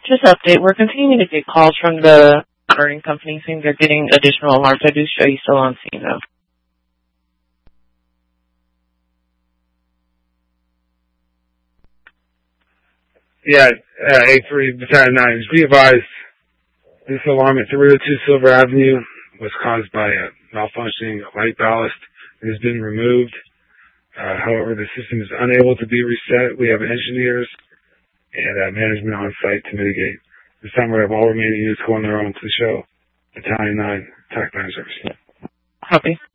Just update. We're continuing to get calls from the burning company saying they're getting additional alarms. I do show you still on scene, though. Yeah, A3 Battalion 9 is re-advised. This alarm at 302 Silver Avenue was caused by a malfunctioning light ballast. It has been removed. However, the system is unable to be reset. We have engineers and management on site to mitigate. This time we have all remaining units going their own to the show. Battalion 9, TAC 9 service. Copy.